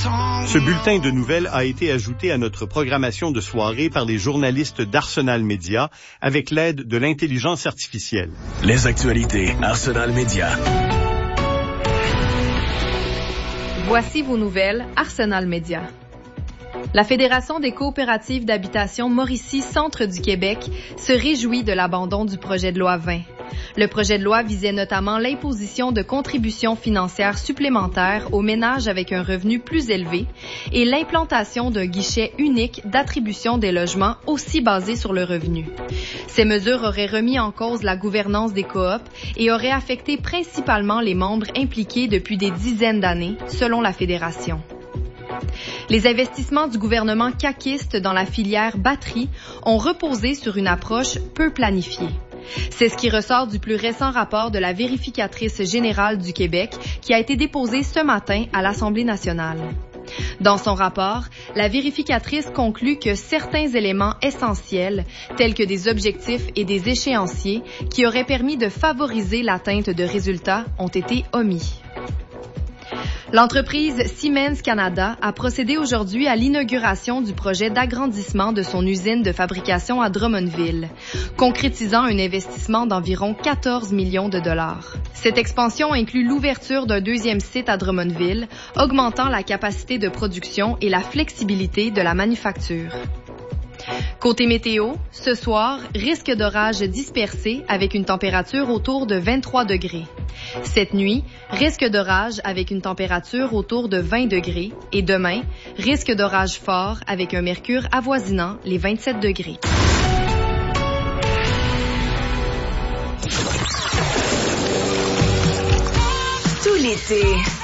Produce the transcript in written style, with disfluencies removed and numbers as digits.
Ce bulletin de nouvelles a été ajouté à notre programmation de soirée par les journalistes d'Arsenal Média avec l'aide de l'intelligence artificielle. Les actualités Arsenal Média. Voici vos nouvelles Arsenal Média. La Fédération des coopératives d'habitation Mauricie Centre du Québec se réjouit de l'abandon du projet de loi 20. Le projet de loi visait notamment l'imposition de contributions financières supplémentaires aux ménages avec un revenu plus élevé et l'implantation d'un guichet unique d'attribution des logements aussi basé sur le revenu. Ces mesures auraient remis en cause la gouvernance des coops et auraient affecté principalement les membres impliqués depuis des dizaines d'années, selon la Fédération. Les investissements du gouvernement caquiste dans la filière batterie ont reposé sur une approche peu planifiée. C'est ce qui ressort du plus récent rapport de la vérificatrice générale du Québec qui a été déposé ce matin à l'Assemblée nationale. Dans son rapport, la vérificatrice conclut que certains éléments essentiels, tels que des objectifs et des échéanciers qui auraient permis de favoriser l'atteinte de résultats, ont été omis. L'entreprise Siemens Canada a procédé aujourd'hui à l'inauguration du projet d'agrandissement de son usine de fabrication à Drummondville, concrétisant un investissement d'environ 14 millions de dollars. Cette expansion inclut l'ouverture d'un deuxième site à Drummondville, augmentant la capacité de production et la flexibilité de la manufacture. Côté météo, ce soir, risque d'orage dispersé avec une température autour de 23 degrés. Cette nuit, risque d'orage avec une température autour de 20 degrés. Et demain, risque d'orage fort avec un mercure avoisinant les 27 degrés. Tout l'été,